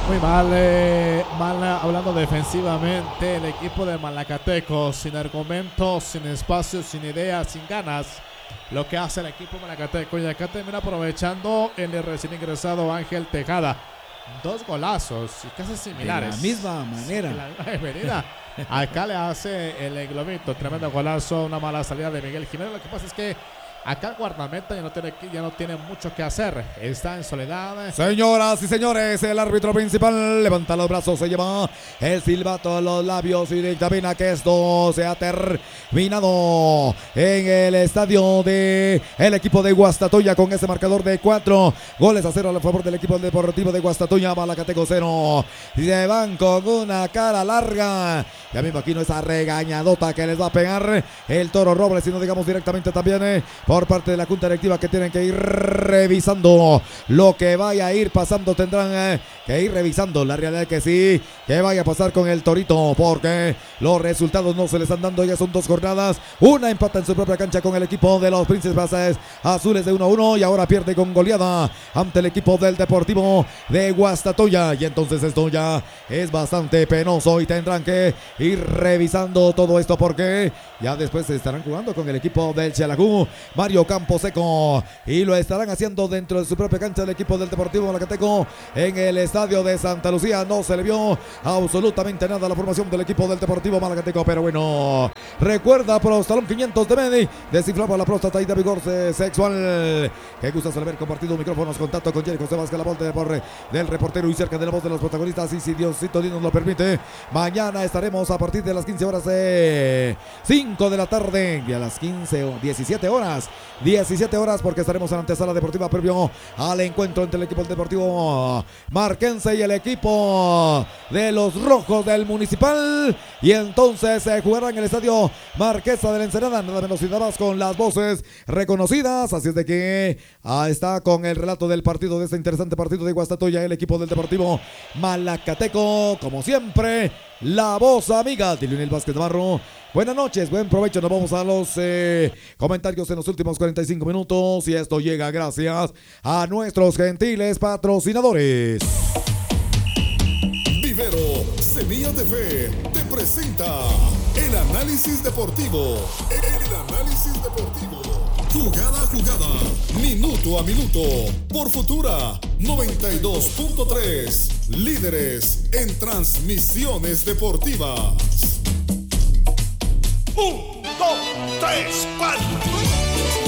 Muy mal, hablando defensivamente, el equipo de Malacateco, sin argumentos, sin espacio, sin ideas, sin ganas. Lo que hace el equipo Malacateco, y acá termina aprovechando el recién ingresado Ángel Tejada. 2 golazos y casi similares. De la misma manera. Bienvenida. Acá le hace el globito, tremendo golazo, una mala salida de Miguel Jiménez. Lo que pasa es que acá el guardameta ya no tiene mucho que hacer. Está en soledad. Señoras y señores, el árbitro principal levanta los brazos, se lleva el silbato a los labios y dictamina que esto se ha terminado en el estadio de el equipo de Guastatoya con ese marcador de 4-0 a favor del equipo deportivo de Guastatoya. Malacateco 0. Se van con una cara larga. Ya me imagino esa regañadota que les va a pegar el Toro Robles, sino digamos directamente también por parte de la junta directiva, que tienen que ir revisando lo que vaya a ir pasando. Tendrán que ir revisando la realidad que sí, que vaya a pasar con el Torito, porque los resultados no se les están dando. Ya son 2 jornadas, una empata en su propia cancha con el equipo de los Príncipes Azules de 1-1, y ahora pierde con goleada ante el equipo del Deportivo de Guastatoya, y entonces esto ya es bastante penoso y tendrán que ir revisando todo esto, porque ya después se estarán jugando con el equipo del Xelajú Mario Camposeco, y lo estarán haciendo dentro de su propia cancha el equipo del Deportivo Malacateco. En el estadio de Santa Lucía no se le vio absolutamente nada a la formación del equipo del Deportivo Malacateco, pero bueno, recuerda Prostalón 500 de Medi, desinflama la próstata y de vigor sexual. Qué gusto saber compartido micrófonos, contacto con Jerry José Vázquez, la voz del reportero y cerca de la voz de los protagonistas, y si Diosito Dios nos lo permite, mañana estaremos a partir de las 15 horas de 5 de la tarde, y a las 15 o 17 horas, porque estaremos en la antesala deportiva previo al encuentro entre el equipo deportivo marquense y el equipo de los rojos del Municipal, y entonces se jugará en el estadio Marquesa de la Ensenada, nada menos y nada más, con las voces reconocidas. Así es de que está con el relato del partido, de este interesante partido de Guastatoya, el equipo del Deportivo Malacateco, como siempre, la voz amiga de Lionel Vázquez Navarro. Buenas noches, buen provecho. Nos vamos a los comentarios en los últimos 45 minutos, y esto llega gracias a nuestros gentiles patrocinadores. Vivero Semillas de Fe te presenta el análisis deportivo. El análisis deportivo. Jugada a jugada, minuto a minuto, por Futura 92.3, líderes en transmisiones deportivas. 1, 2, 3, 4.